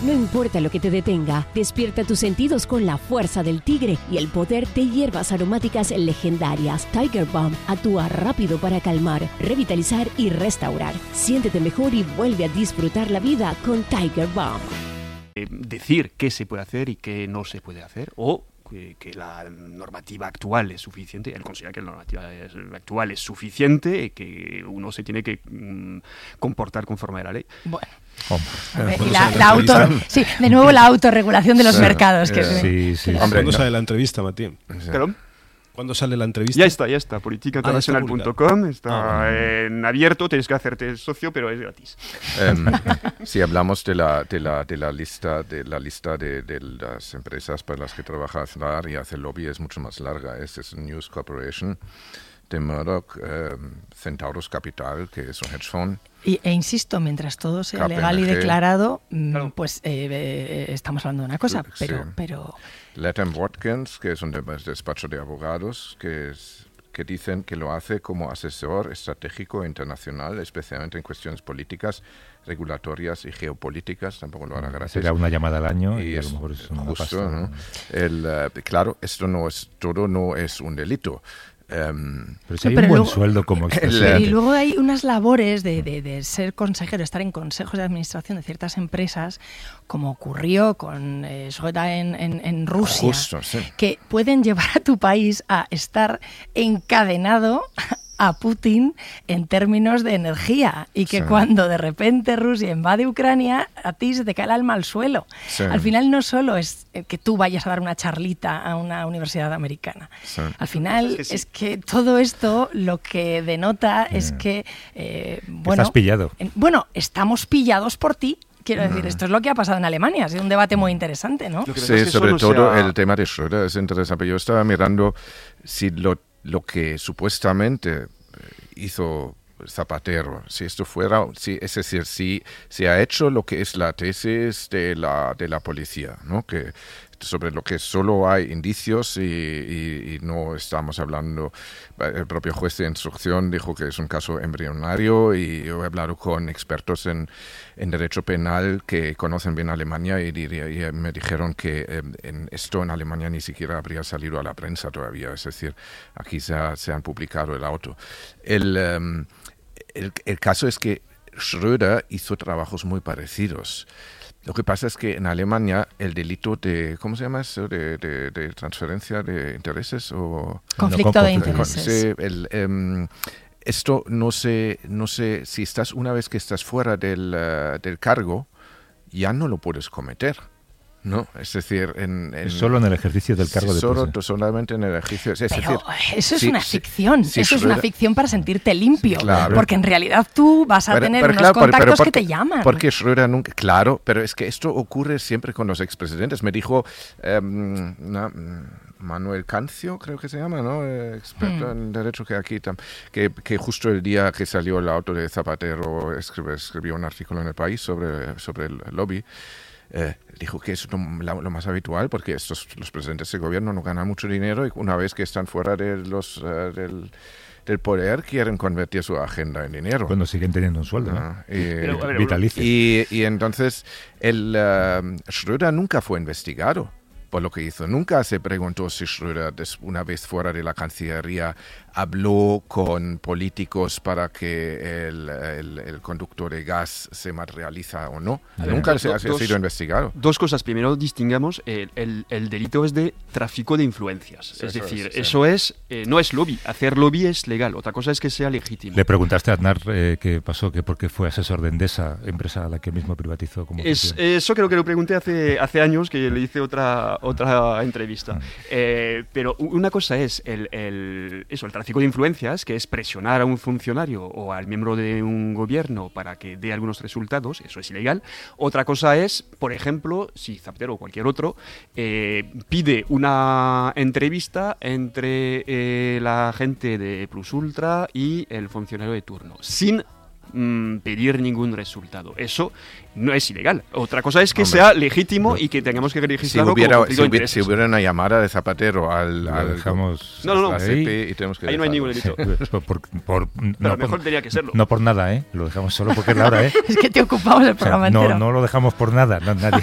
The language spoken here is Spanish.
No importa lo que te detenga, despierta tus sentidos con la fuerza del tigre y el poder de hierbas aromáticas legendarias. Tiger Balm actúa rápido para calmar, revitalizar y restaurar. Siéntete mejor y vuelve a disfrutar la vida con Tiger Balm. Decir qué se puede hacer y qué no se puede hacer, o que la normativa actual es suficiente. Él considera que la normativa actual es suficiente y que uno se tiene que comportar conforme a la ley. Bueno. Sí, de nuevo la autorregulación de los mercados. Sí. ¿Cuándo sale la entrevista, Matías? ¿Perdón? ¿Cuándo sale la entrevista? Ya está. Politicainternacional.com, está en abierto, tienes que hacerte socio, pero es gratis. Si hablamos de la lista de las empresas para las que trabaja Aznar y hace lobby, es mucho más larga. Es News Corporation de Murdoch, Centaurus Capital, que es un hedge fund. E insisto, mientras todo sea KPMG, legal y declarado, claro. pues estamos hablando de una cosa, pero... Latham Watkins, que es un despacho de abogados, que dicen que lo hace como asesor estratégico internacional, especialmente en cuestiones políticas, regulatorias y geopolíticas. Tampoco lo hará gratis. Será una llamada al año y a lo es mejor es una justo, pasta. ¿no? Claro, esto no es un delito. Pero si hay un buen sueldo como expresidente. Y luego hay unas labores de ser consejero, estar en consejos de administración de ciertas empresas, como ocurrió con Shroda en Rusia, Justo, sí. que pueden llevar a tu país a estar encadenado a Putin en términos de energía, y que cuando de repente Rusia invade Ucrania, a ti se te cae el alma al suelo. Sí. Al final no solo es que tú vayas a dar una charlita a una universidad americana. Sí. Al final Es que sí. es que todo esto lo que denota es que, Estás pillado. Estamos pillados por ti. Quiero decir, esto es lo que ha pasado en Alemania. Ha sido un debate muy interesante, ¿no? Sí, sobre todo el tema de Schröder es interesante. Yo estaba mirando si lo que supuestamente hizo Zapatero, si esto fuera, es decir, si ha hecho lo que es la tesis de la policía, ¿no? Que sobre lo que solo hay indicios y no estamos hablando. El propio juez de instrucción dijo que es un caso embrionario, y yo he hablado con expertos en derecho penal que conocen bien Alemania y me dijeron que esto en Alemania ni siquiera habría salido a la prensa todavía. Es decir, aquí se han publicado el auto. El caso es que Schröder hizo trabajos muy parecidos. Lo que pasa es que en Alemania el delito de, ¿cómo se llama eso? De transferencia de intereses o... Conflicto de intereses. Esto no sé si una vez que estás fuera del cargo, ya no lo puedes cometer. No, es decir, solo en el ejercicio del cargo de solamente en el ejercicio. Eso es una ficción. Eso es una ficción para sentirte limpio. Claro. Porque en realidad tú vas a tener unos contactos que te llaman. Porque Schröder nunca... Claro, pero es que esto ocurre siempre con los expresidentes. Me dijo Manuel Cancio, creo que se llama, ¿no? Experto en derecho, que aquí que justo el día que salió el auto de Zapatero escribió un artículo en El País sobre el lobby. Dijo que es lo más habitual, porque los presidentes de gobierno no ganan mucho dinero, y una vez que están fuera de del poder quieren convertir su agenda en dinero. Cuando siguen teniendo un sueldo, ¿no? Vitalicio. Y entonces Schröder nunca fue investigado por lo que hizo. Nunca se preguntó si Schröder, una vez fuera de la Cancillería, habló con políticos para que el conducto de gas se materializa o no. Nunca ha sido investigado. Dos cosas. Primero, distingamos, el delito es de tráfico de influencias. Sí, es decir, eso es no es lobby. Hacer lobby es legal. Otra cosa es que sea legítimo. Le preguntaste a Aznar qué pasó, que por qué fue asesor de Endesa, empresa a la que mismo privatizó. Eso creo que lo pregunté hace años, que le hice otra entrevista. Pero una cosa es el tráfico de influencias, que es presionar a un funcionario o al miembro de un gobierno para que dé algunos resultados. Eso es ilegal. Otra cosa es, por ejemplo, si Zapatero o cualquier otro pide una entrevista entre la gente de Plus Ultra y el funcionario de turno, sin pedir ningún resultado. Eso no es ilegal. Otra cosa es que sea legítimo y que tengamos que registrarlo si hubiera una llamada de Zapatero al dejamos no, CP y tenemos que ahí no hay ningún delito. Pero mejor tenía que serlo. No por nada, lo dejamos solo porque es la hora, Es que te ocupamos el programa entero. No lo dejamos por nada, nadie.